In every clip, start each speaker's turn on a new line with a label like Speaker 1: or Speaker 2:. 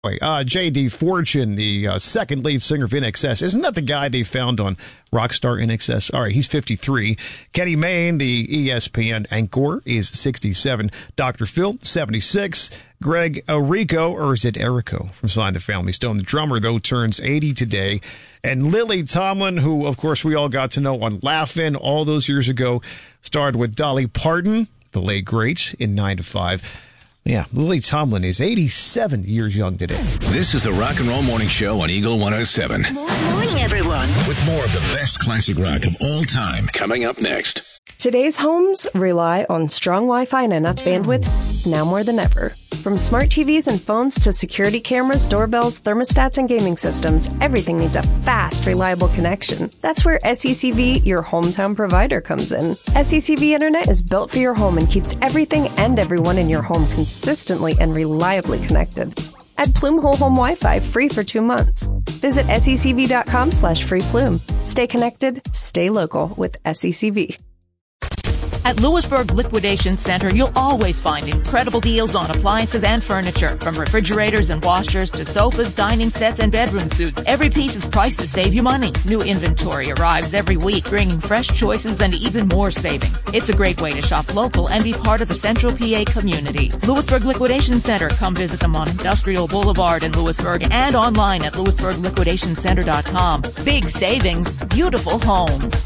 Speaker 1: J.D. Fortune, the second lead singer of INXS. Isn't that the guy they found on Rockstar INXS? All right, he's 53. Kenny Mayne, the ESPN anchor, is 67. Dr. Phil, 76. Greg Errico, or is it Erico from Sly and the Family Stone? The drummer, though, turns 80 today. And Lily Tomlin, who, of course, we all got to know on Laugh-In all those years ago, starred with Dolly Parton, the late great, in 9 to 5. Yeah, Lily Tomlin is 87 years young today.
Speaker 2: This is the Rock and Roll Morning Show on Eagle 107.
Speaker 3: Morning, everyone.
Speaker 2: With more of the best classic rock of all time coming up next.
Speaker 4: Today's homes rely on strong Wi-Fi and enough bandwidth now more than ever. From smart TVs and phones to security cameras, doorbells, thermostats, and gaming systems, everything needs a fast, reliable connection. That's where SECV, your hometown provider, comes in. SECV Internet is built for your home and keeps everything and everyone in your home consistently and reliably connected. Add Plume Whole Home Wi-Fi free for 2 months. Visit secv.com/freeplume. Stay connected, stay local with SECV.
Speaker 5: At Lewisburg Liquidation Center, you'll always find incredible deals on appliances and furniture. From refrigerators and washers to sofas, dining sets, and bedroom suites, every piece is priced to save you money. New inventory arrives every week, bringing fresh choices and even more savings. It's a great way to shop local and be part of the Central PA community. Lewisburg Liquidation Center. Come visit them on Industrial Boulevard in Lewisburg and online at lewisburgliquidationcenter.com. Big savings, beautiful homes.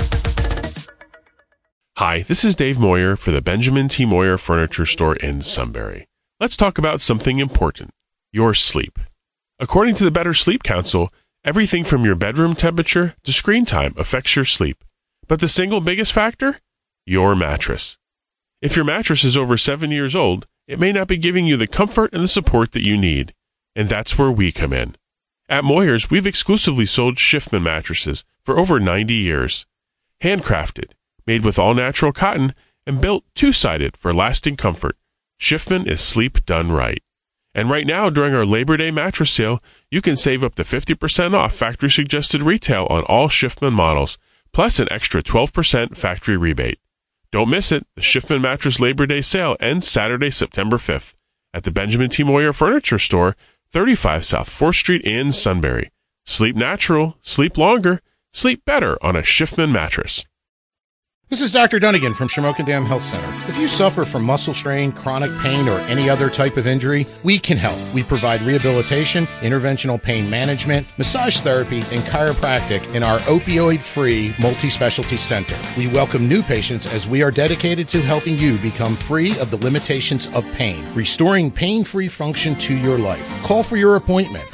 Speaker 6: Hi, this is Dave Moyer for the Benjamin T. Moyer Furniture Store in Sunbury. Let's talk about something important, your sleep. According to the Better Sleep Council, everything from your bedroom temperature to screen time affects your sleep. But the single biggest factor? Your mattress. If your mattress is over 7 years old, it may not be giving you the comfort and the support that you need. And that's where we come in. At Moyer's, we've exclusively sold Schiffman mattresses for over 90 years. Handcrafted, made with all-natural cotton, and built two-sided for lasting comfort. Schiffman is sleep done right. And right now, during our Labor Day mattress sale, you can save up to 50% off factory-suggested retail on all Schiffman models, plus an extra 12% factory rebate. Don't miss it. The Schiffman Mattress Labor Day sale ends Saturday, September 5th at the Benjamin T. Moyer Furniture Store, 35 South 4th Street in Sunbury. Sleep natural, sleep longer, sleep better on a Schiffman mattress.
Speaker 7: This is Dr. Dunnigan from Shamokin Dam Health Center. If you suffer from muscle strain, chronic pain, or any other type of injury, we can help. We provide rehabilitation, interventional pain management, massage therapy, and chiropractic in our opioid-free multi-specialty center. We welcome new patients as we are dedicated to helping you become free of the limitations of pain, restoring pain-free function to your life. Call for your appointment,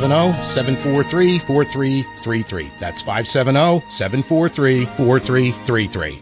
Speaker 7: 570-743-4333. That's 570-743-4333.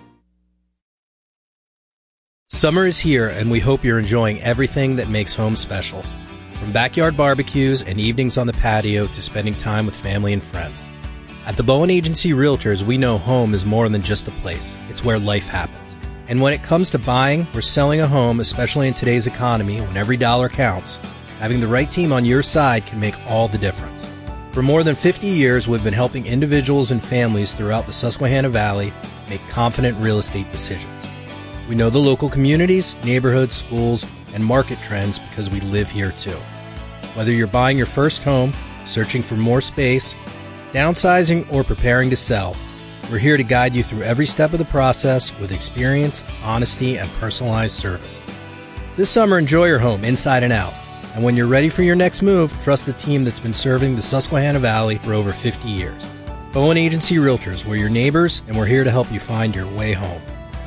Speaker 8: Summer is here, and we hope you're enjoying everything that makes home special. From backyard barbecues and evenings on the patio to spending time with family and friends. At the Bowen Agency Realtors, we know home is more than just a place. It's where life happens. And when it comes to buying or selling a home, especially in today's economy when every dollar counts, having the right team on your side can make all the difference. For more than 50 years, we've been helping individuals and families throughout the Susquehanna Valley make confident real estate decisions. We know the local communities, neighborhoods, schools, and market trends because we live here too. Whether you're buying your first home, searching for more space, downsizing, or preparing to sell, we're here to guide you through every step of the process with experience, honesty, and personalized service. This summer, enjoy your home inside and out. And when you're ready for your next move, trust the team that's been serving the Susquehanna Valley for over 50 years. Bowen Agency Realtors, we're your neighbors, and we're here to help you find your way home.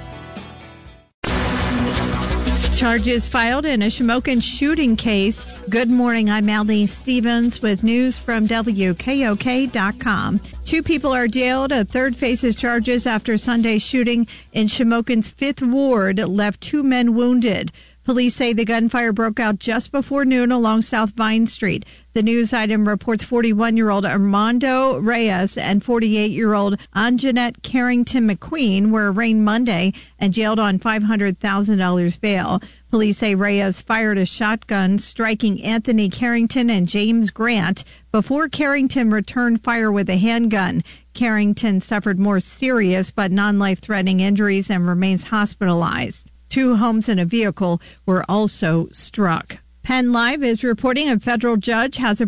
Speaker 9: Charges filed in a Shamokin shooting case. Good morning, I'm Allie Stevens with news from WKOK.com. 2 people are jailed. A third faces charges after Sunday's shooting in Shamokin's 5th Ward left 2 men wounded. Police say the gunfire broke out just before noon along South Vine Street. The news item reports 41-year-old Armando Reyes and 48-year-old Anjanette Carrington McQueen were arraigned Monday and jailed on $500,000 bail. Police say Reyes fired a shotgun, striking Anthony Carrington and James Grant before Carrington returned fire with a handgun. Carrington suffered more serious but non-life-threatening injuries and remains hospitalized. 2 homes and a vehicle were also struck. Penn Live is reporting a federal judge has approved